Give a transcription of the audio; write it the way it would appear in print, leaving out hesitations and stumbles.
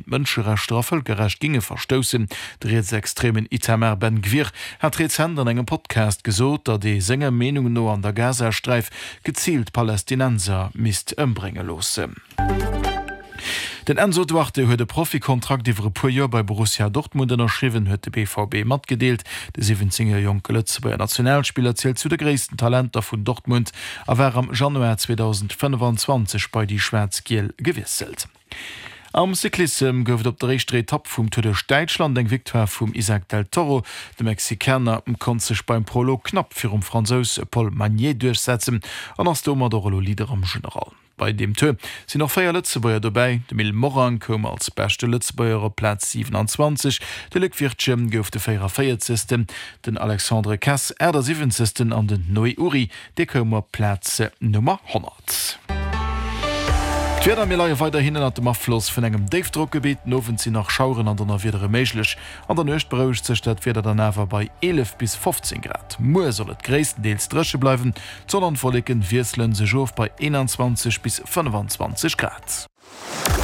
Mënscherechter völkerrecht ginge verstoßen. Der rechtsextremen Itamar Ben Gvir hat Rezent an engem Podcast gesot, dat de Sänger Menungen no an der Gazastreif gezielt Palästinenser mist ëmbringe losse. Den Enzo Duarte huet de Profikontrakt iwwer puer Joer bei Borussia Dortmund ënnerschriwen huet de BVB mat gedeelt. De 17er Joke Lëtzebauer Nationalspieler zählt zu de gréissten Talenter vun Dortmund, awer am Januar 2025 bei die Schwarzgiel gewisselt. Am Cyklism gouft op der rechte Etappe vum Tour de Deutschland eng Viktoire vum Isaac del Toro. De Mexikaner kon sech beim Prolog knapp fir Franzos Paul Magnier durchsetzen, an ass dommer der Rollo Lieder am General. Bei dem Tour sind noch 4 Lützebauer dabei. De Mil Moran kom als beste Lützebauer op Platz 27, de Luc Virtschem gouf de 4. Den Alexandre Cass der 7. an den Noi Uri, de kom op Platz Nummer 100. Weder mir leier weiterhin an dem Affloss vun engem Davedruckgebiet nowen sie nach Schauren an der wieder méiglech. An der nøcht berouchte Stadt weder dann awer bei 11 bis 15 Grad. Moer soll et gréisstendeels drësche bleiwen, sondern vorlicken Wieselen se Jouf bei 21 bis 25 Grad.